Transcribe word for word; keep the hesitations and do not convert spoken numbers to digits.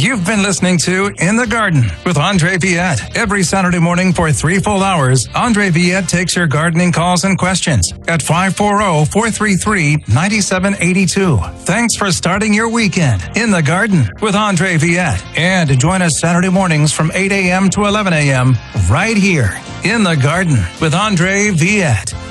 You've been listening to In the Garden with Andre Viette. Every Saturday morning for three full hours, Andre Viette takes your gardening calls and questions at five four zero, four three three, nine seven eight two. Thanks for starting your weekend in the garden with Andre Viette. And join us Saturday mornings from eight a.m. to eleven a.m. right here in the Garden with Andre Viette.